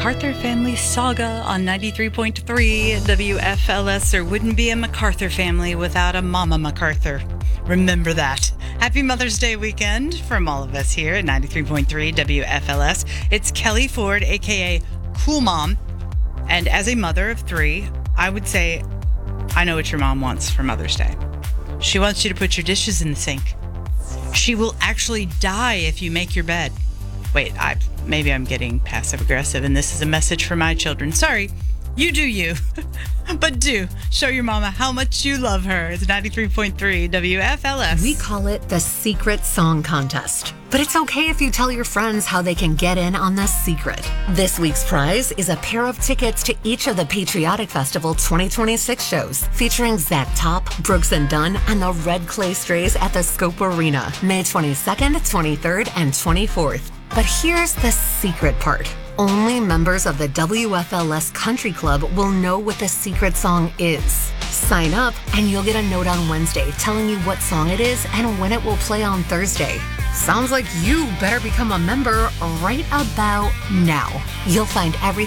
MacArthur Family Saga on 93.3 WFLS. There wouldn't be a MacArthur family without a Mama MacArthur. Remember that. Happy Mother's Day weekend from all of us here at 93.3 WFLS. It's Kelly Ford, aka Cool Mom. And as a mother of three, I would say I know what your mom wants for Mother's Day. She wants you to put your dishes in the sink. She will actually die if you make your bed. Wait, maybe I'm getting passive-aggressive, and this is a message for my children. Sorry, you do you. But do show your mama how much you love her. It's 93.3 WFLS. We call it the Secret Song Contest. But it's okay if you tell your friends how they can get in on the secret. This week's prize is a pair of tickets to each of the Patriotic Festival 2026 shows, featuring Zach Top, Brooks and Dunn, and the Red Clay Strays at the Scope Arena, May 22nd, 23rd, and 24th. But here's the secret part. Only members of the WFLS Country Club will know what the secret song is. Sign up and you'll get a note on Wednesday telling you what song it is and when it will play on Thursday. Sounds like you better become a member right about now. You'll find everything